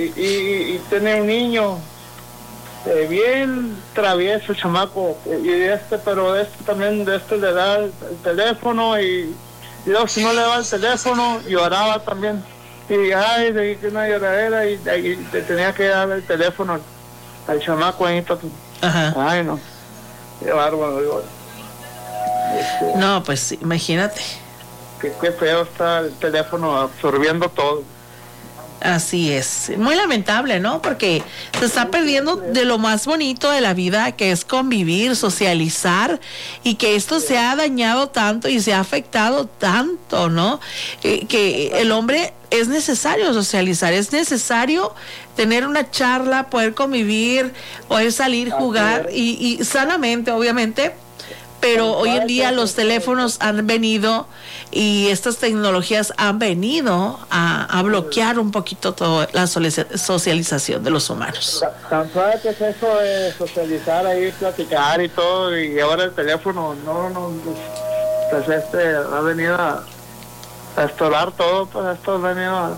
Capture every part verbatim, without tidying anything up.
y, y, y tiene un niño eh, bien travieso, chamaco, y este, pero este también, de este le da el, el teléfono y, y luego si no le daba el teléfono, lloraba también. Y ay, de que una lloradera y, y te tenía que dar el teléfono al, al chamaco ahí. Ajá. Ay, no, qué bárbaro, digo. Este, no, pues imagínate. Qué, qué feo está el teléfono absorbiendo todo. Así es, muy lamentable, ¿no? Porque se está perdiendo de lo más bonito de la vida, que es convivir, socializar, y que esto se ha dañado tanto y se ha afectado tanto, ¿no? Que, que el hombre es necesario socializar, es necesario tener una charla, poder convivir, poder salir, jugar, y, y sanamente, obviamente. Pero hoy en día los teléfonos han venido y estas tecnologías han venido a, a bloquear un poquito toda la socialización de los humanos. Tan suave que es eso de socializar ahí, platicar y todo, y ahora el teléfono, no, no, pues este ha venido a, a estorbar todo, pues esto ha venido a...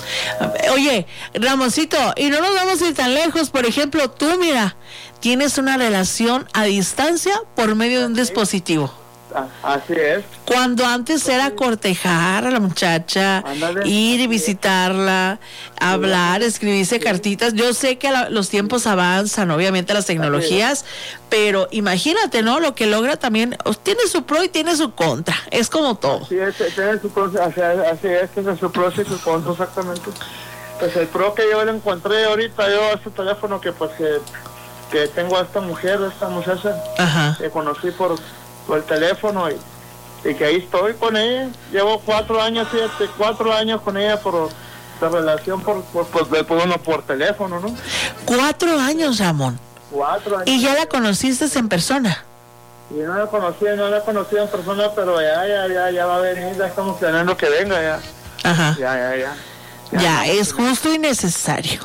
Oye, Ramoncito, y no nos vamos a ir tan lejos. Por ejemplo, tú, mira, tienes una relación a distancia por medio de un dispositivo. Así es. Cuando antes era cortejar a la muchacha, ir y visitarla, hablar, escribirse cartitas. Yo sé que la, los tiempos avanzan, obviamente las tecnologías, pero imagínate, ¿no? Lo que logra también, tiene su pro y tiene su contra, es como todo. Así es, tiene su pro, así, así es, tiene su pro y su contra, exactamente. Pues el pro que yo le encontré ahorita, yo este teléfono que pues que, que tengo a esta mujer, a esta muchacha, Ajá. que conocí por... por el teléfono y, y que ahí estoy con ella. Llevo cuatro años, fíjate, cuatro años con ella por la relación por, por, por, por, por, uno, por teléfono, ¿no? Cuatro años, Ramón. Cuatro años. ¿Y ya la conociste en persona? Y no la conocí, no la conocí en persona, pero ya, ya, ya, ya va a venir, ya estamos planeando que venga ya. Ajá. Ya, ya, ya. Ya, ya es justo y necesario.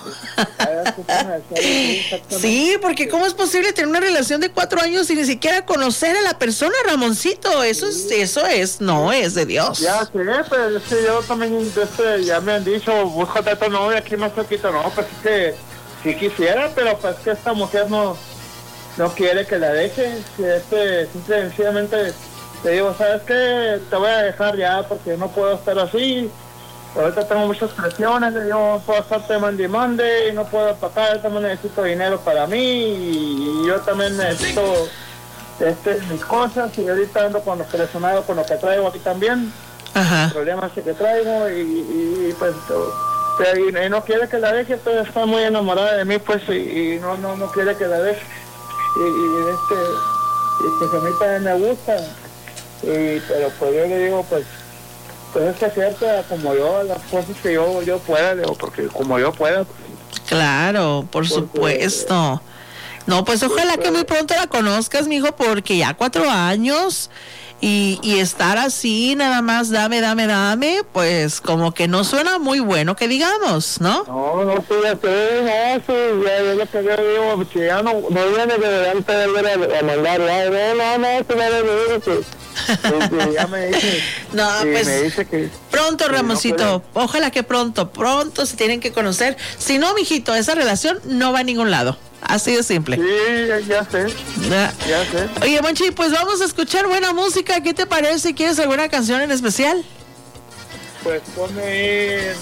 Sí, porque ¿cómo es posible tener una relación de cuatro años y ni siquiera conocer a la persona, Ramoncito? Eso es, eso es, no es de Dios. Ya sé, pero es que yo también, este, ya me han dicho, búscate a tu novia aquí más cerquita. No, pues es que sí quisiera, pero pues que esta mujer no, no quiere que la deje. Este, simple, sencillamente te digo, ¿sabes qué? Te voy a dejar ya porque no puedo estar así. Ahorita tengo muchas presiones, yo no puedo estar mande y mande, y no puedo pagar, también necesito dinero para mí, y, y yo también necesito este, mis cosas, y ahorita ando con lo presionado con lo que traigo aquí también. Ajá. El problema es que traigo, y, y, y pues pero, y, y no quiere que la deje, pues está muy enamorada de mí, pues, y, y no, no, no quiere que la deje, y, y este, y pues a mí también me gusta, y, pero pues yo le digo, pues, pues es que acierta como yo, las cosas que yo yo pueda, digo, porque como yo pueda. Claro, por porque, supuesto. No, pues ojalá que muy pronto la conozcas, mijo, porque ya cuatro años y, y estar así, nada más, dame, dame, dame, pues como que no suena muy bueno, que digamos, ¿no? No, no, sí, ya sé, no, sí, ya, ya lo que yo digo, si ya no, no viene de delante de volver a, a mandar, ya, no, no, no, se va a ver que... Sí, sí, ya me dice, no, sí, pues me dice que pronto, Ramoncito, no ojalá que pronto, pronto se tienen que conocer. Si no, mijito, esa relación no va a ningún lado. Así de simple. Sí, ya, ya sé. Ya. ya sé. Oye, Monchi, pues vamos a escuchar buena música. ¿Qué te parece? ¿Quieres alguna canción en especial? Pues ponme...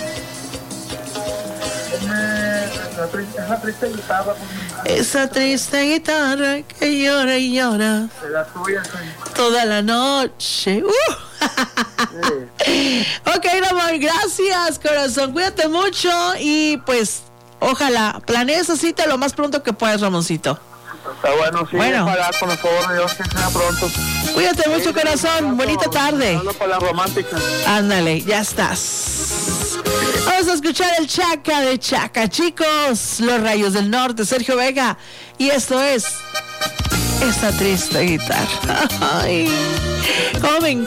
Ponme... La triste, esa triste guitarra. Esa triste guitarra que llora y llora. La tuya, sí. Toda la noche. Uh. Sí. Ok, Ramón, gracias, corazón. Cuídate mucho y pues ojalá planees esa cita lo más pronto que puedas, Ramoncito. Está bueno, sí. Bueno. Ojalá, con el favor de Dios, que sea pronto. Cuídate mucho, sí, corazón. Bonita tarde. Para la romántica. Ándale, ya estás. Vamos a escuchar el Chaca de Chaca, chicos. Los Rayos del Norte, Sergio Vega. Y esto es esta triste guitarra. Ay, ¿cómo me